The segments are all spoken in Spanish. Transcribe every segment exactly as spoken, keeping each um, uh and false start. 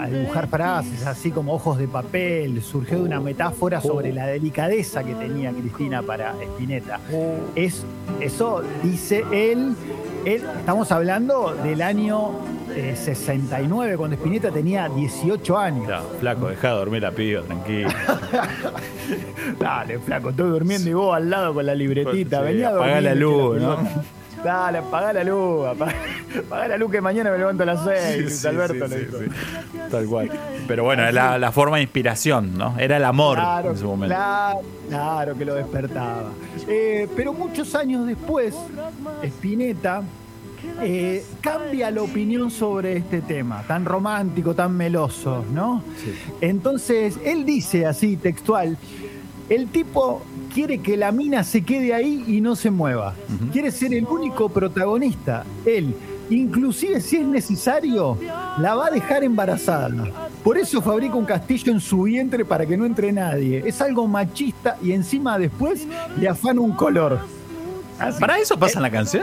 a dibujar frases así como ojos de papel, surgió de una metáfora sobre la delicadeza que tenía Cristina para Spinetta. Es, eso dice él, él, estamos hablando del año eh, sesenta y nueve, cuando Spinetta tenía dieciocho años. Claro, flaco, dejá de dormir la piba, tranquilo. Dale, flaco, estoy durmiendo y vos al lado con la libretita. Sí, venía a dormir. apagá la luz, ¿no? Dale, apagá la luz, apagá, apagá la luz que mañana me levanto a las seis, Luis Sí, Alberto sí, le sí, dijo. sí. Tal cual. Pero bueno, es la, la forma de inspiración, ¿no? Era el amor Claro, en su momento. Claro, claro que lo despertaba. Eh, pero muchos años después, Spinetta eh, cambia la opinión sobre este tema, tan romántico, tan meloso, ¿no? Sí. Entonces, él dice así, textual, el tipo quiere que la mina se quede ahí y no se mueva. Uh-huh. Quiere ser el único protagonista. Él, inclusive si es necesario, la va a dejar embarazada. Por eso fabrica un castillo en su vientre para que no entre nadie. Es algo machista y encima después le afana un color. Así. ¿Para eso pasa en la canción?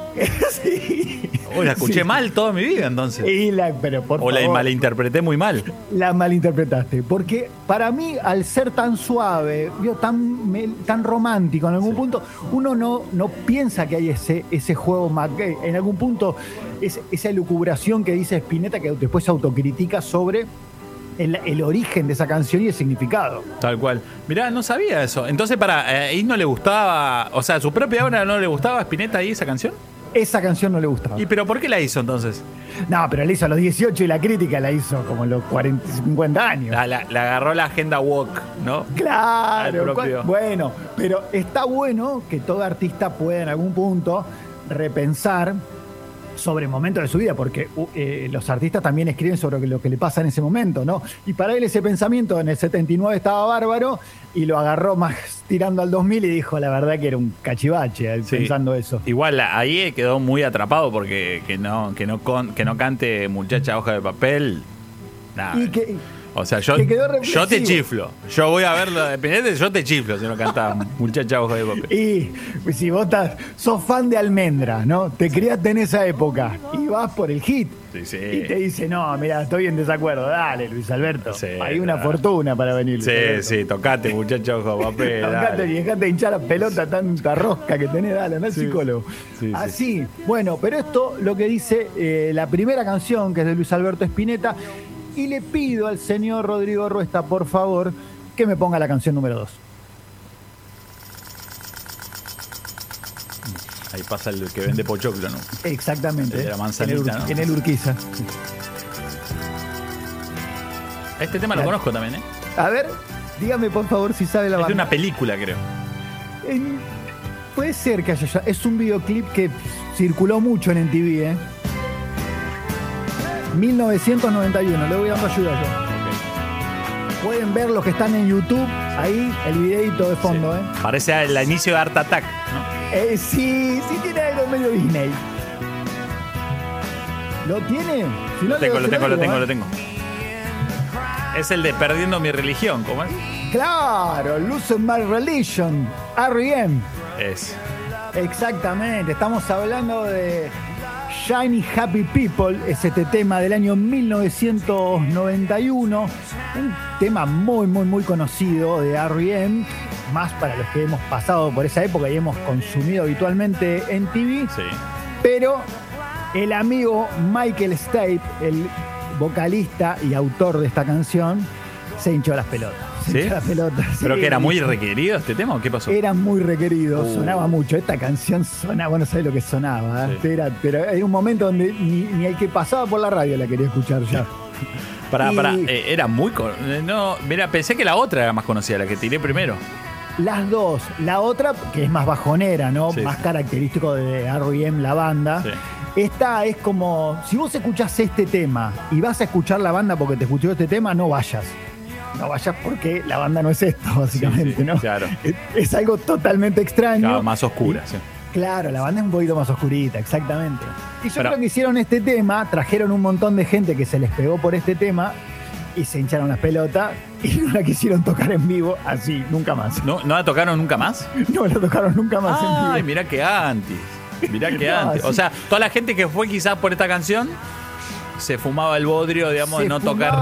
Sí. Oh, la escuché sí. mal toda mi vida entonces. Y la, pero por o favor, la malinterpreté muy mal. La malinterpretaste. Porque para mí, al ser tan suave, tan, tan romántico en algún sí. punto, uno no, no piensa que hay ese, ese juego McGay. En algún punto, es, esa elucubración que dice Spinetta, que después se autocritica sobre El, el origen de esa canción y el significado. Tal cual. Mirá, no sabía eso. Entonces, para ahí no le gustaba, o sea, a su propia obra no le gustaba a Spinetta ahí esa canción. Esa canción no le gustaba. ¿Y pero por qué la hizo entonces? No, pero la hizo a los dieciocho y la crítica la hizo como a los cuarenta, cincuenta años. La, la, la agarró la agenda woke, ¿no? Claro. Cual, bueno, pero está bueno que todo artista pueda en algún punto repensar sobre momentos de su vida, porque eh, los artistas también escriben sobre lo que le pasa en ese momento, ¿no? Y para él ese pensamiento en el setenta y nueve estaba bárbaro y lo agarró más tirando al dos mil y dijo la verdad que era un cachivache sí. pensando eso. Igual ahí quedó muy atrapado porque que no, que no, con, que no cante Muchacha Hoja de Papel, nada. Y que, o sea, yo, yo te chiflo. Yo voy a verlo de Spinetta, yo te chiflo si no cantás Muchacha Hoja de Papel. Y pues, si vos estás, sos fan de Almendra, ¿no? Te criaste en esa época y vas por el hit. Sí, sí. Y te dice, no, mira, estoy en desacuerdo. Dale, Luis Alberto. Sí, hay una claro. fortuna para venir. Sí, sí, tocate, Muchacha Hoja de Papel. Tocate y dejate de hinchar la pelota, tanta rosca que tenés, dale, anda al sí. psicólogo. Sí, Así, sí. Bueno, pero esto lo que dice eh, la primera canción, que es de Luis Alberto Spinetta. Y le pido al señor Rodrigo Ruesta, por favor, que me ponga la canción número dos. Ahí pasa el que vende pochoclo, ¿no? Exactamente. El de la manzanita, en el, ¿no? En el Urquiza. Este tema lo conozco también, ¿eh? A ver, dígame por favor si sabe la banda. Es de una película, creo. Eh, puede ser que haya... Es un videoclip que circuló mucho en M T V, ¿eh? mil novecientos noventa y uno, le voy dando ayuda yo. Okay. Pueden ver los que están en YouTube, ahí el videito de fondo, sí. ¿eh? Parece el inicio de Art Attack, ¿no? Eh, sí, sí tiene algo medio Disney. ¿Lo tiene? Si no lo tengo, lo tengo, lo digo, tengo, ¿eh? lo tengo. Es el de Perdiendo mi religión, ¿cómo es? Claro, Losing My Religion, R E M. Es. Exactamente, estamos hablando de Shiny Happy People, es este tema del año mil novecientos noventa y uno, un tema muy, muy, muy conocido de R E M, más para los que hemos pasado por esa época y hemos consumido habitualmente en T V, sí. Pero el amigo Michael Stipe, el vocalista y autor de esta canción, se hinchó las pelotas. ¿Sí? Las pelotas, ¿Pero sí. que era muy requerido este tema o qué pasó? Era muy requerido, uh. sonaba mucho. Esta canción sonaba, bueno, no sabés lo que sonaba. ¿eh? Sí. Era, pero era un momento donde ni, ni el que pasaba por la radio la quería escuchar ya. Pará, y... pará, eh, era muy... Con... No, mira, pensé que la otra era más conocida, la que tiré primero. Las dos. La otra, que es más bajonera, ¿no? Sí, más sí. característico de R E M, la banda. Sí. Esta es como, si vos escuchás este tema y vas a escuchar la banda porque te escuchó este tema, no vayas. No vayas porque la banda no es esto, básicamente, sí, sí, ¿no? Claro. Es, es algo totalmente extraño. Claro, más oscura, y, sí. Claro, la banda es un poquito más oscurita, exactamente. Y yo Pero, creo que hicieron este tema, trajeron un montón de gente que se les pegó por este tema y se hincharon las pelotas y no la quisieron tocar en vivo así, nunca más. ¿No, ¿no la tocaron nunca más? No la tocaron nunca más Ay, en vivo. Ay, mirá que antes. Mirá que no, antes. sí. O sea, toda la gente que fue quizás por esta canción se fumaba el bodrio, digamos, se de no fumaba... tocar